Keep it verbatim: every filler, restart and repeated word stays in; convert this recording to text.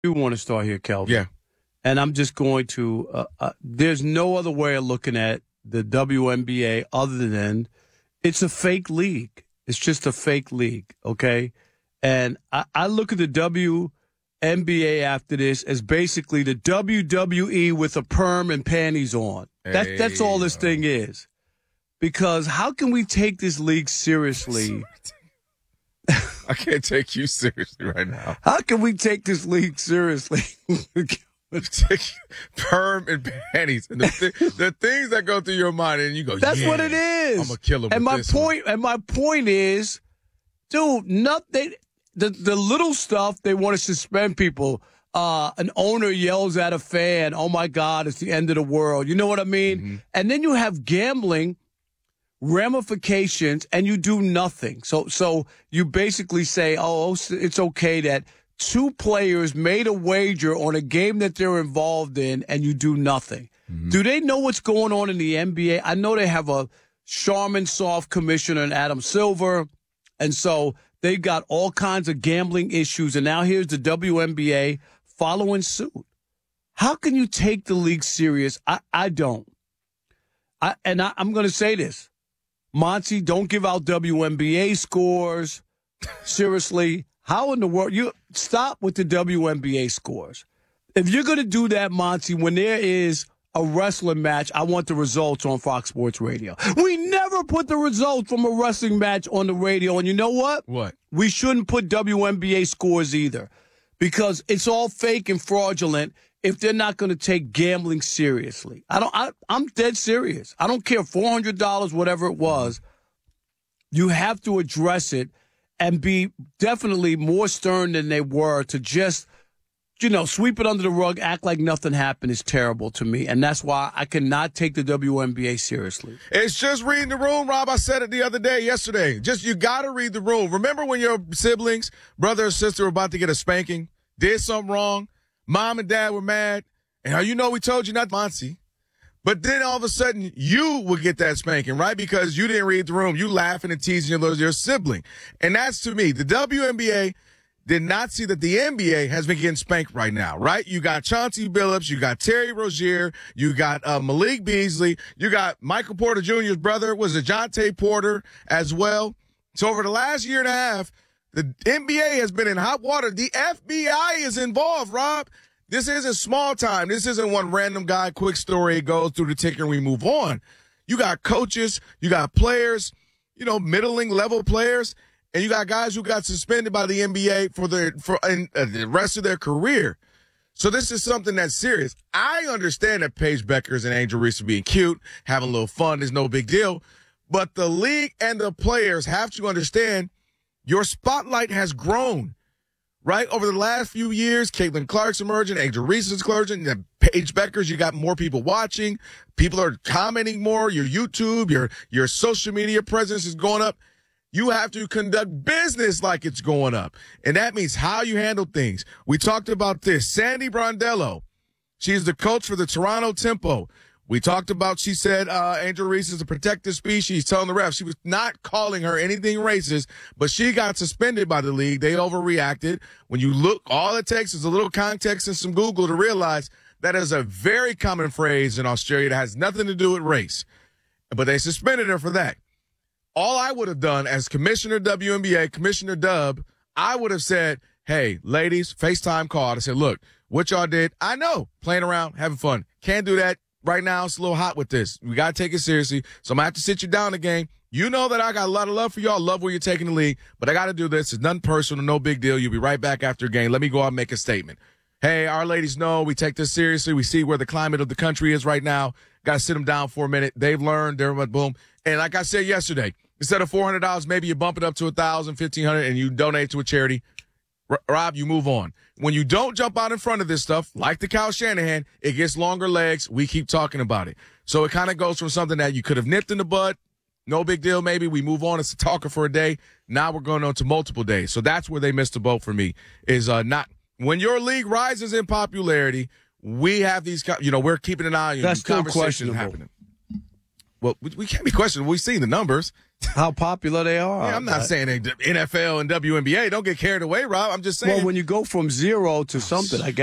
do want to start here, Kelvin. Yeah. And I'm just going to uh, uh, – there's no other way of looking at the W N B A other than it's a fake league. It's just a fake league, okay? And I, I look at the W N B A after this as basically the W W E with a perm and panties on. That, hey, that's all this thing is. Because how can we take this league seriously? I can't take you seriously right now. How can we take this league seriously? Take perm and panties and the, th- the things that go through your mind, and you go, that's yeah, what it is. I'm gonna kill him. And with my this point, one. and my point is, dude, nothing. The the little stuff they want to suspend people. Uh, an owner yells at a fan, "Oh my God, it's the end of the world." You know what I mean? Mm-hmm. And then you have gambling ramifications, and you do nothing. So so you basically say, "Oh, it's okay that." Two players made a wager on a game that they're involved in, and you do nothing. Mm-hmm. Do they know what's going on in the N B A? I know they have a Charmin soft commissioner and Adam Silver, and so they've got all kinds of gambling issues, and now here's the W N B A following suit. How can you take the league serious? I, I don't. I, and I, I'm going to say this. Monty, don't give out W N B A scores. Seriously. How in the world? You stop with the W N B A scores. If you're going to do that, Monty, when there is a wrestling match, I want the results on Fox Sports Radio. We never put the results from a wrestling match on the radio. And you know what? What? We shouldn't put W N B A scores either because it's all fake and fraudulent if they're not going to take gambling seriously. I don't, I, I'm dead serious. I don't care, four hundred dollars, whatever it was. You have to address it. And be definitely more stern than they were to just, you know, sweep it under the rug, act like nothing happened is terrible to me. And that's why I cannot take the W N B A seriously. It's just reading the room, Rob. I said it the other day, yesterday. Just, you got to read the room. Remember when your siblings, brother or sister, were about to get a spanking, did something wrong, mom and dad were mad, and how you know we told you not, Monty. But then all of a sudden, you would get that spanking, right? Because you didn't read the room. You laughing and teasing your, your sibling. And that's, to me, the W N B A did not see that the N B A has been getting spanked right now, right? You got Chauncey Billups, you got Terry Rozier, you got uh, Malik Beasley, you got Michael Porter Junior's brother, was it Jonte Porter as well? So over the last year and a half, the N B A has been in hot water. The F B I is involved, Rob. This isn't small time. This isn't one random guy, quick story, goes through the ticker and we move on. You got coaches, you got players, you know, middling level players, and you got guys who got suspended by the N B A for their for and, uh, the rest of their career. So this is something that's serious. I understand that Paige Beckers and Angel Reese are being cute, having a little fun. There's no big deal. But the league and the players have to understand your spotlight has grown. Right? Over the last few years, Caitlin Clark's emerging, Angel Reese's emerging, and Paige Beckers, you got more people watching. People are commenting more. Your YouTube, your, your social media presence is going up. You have to conduct business like it's going up. And that means how you handle things. We talked about this. Sandy Brondello, she's the coach for the Toronto Tempo. We talked about, she said, uh, Angel Reese is a protected species, telling the refs she was not calling her anything racist, but she got suspended by the league. They overreacted. When you look, all it takes is a little context and some Google to realize that is a very common phrase in Australia that has nothing to do with race. But they suspended her for that. All I would have done as Commissioner W N B A, Commissioner Dub, I would have said, hey, ladies, FaceTime call. I said, look, what y'all did, I know, playing around, having fun. Can't do that. Right now, it's a little hot with this. We got to take it seriously. So I'm going to have to sit you down again. You know that I got a lot of love for y'all. Love where you're taking the league. But I got to do this. It's nothing personal. No big deal. You'll be right back after a game. Let me go out and make a statement. Hey, our ladies know we take this seriously. We see where the climate of the country is right now. Got to sit them down for a minute. They've learned. They're boom. And like I said yesterday, instead of four hundred dollars, maybe you bump it up to one thousand dollars, fifteen hundred dollars, and you donate to a charity. Rob, you move on. When you don't jump out in front of this stuff, like the Kyle Shanahan, it gets longer legs. We keep talking about it. So it kind of goes from something that you could have nipped in the bud, no big deal, maybe we move on. It's a talker for a day. Now we're going on to multiple days. So that's where they missed the boat for me, is uh, not when your league rises in popularity, we have these, you know, we're keeping an eye on that's conversations happening. Well, we, we can't be questioning. We've seen the numbers. how popular they are. Yeah, I'm not saying they N F L and W N B A. Don't get carried away, Rob. I'm just saying. Well, when you go from zero to something, I guess.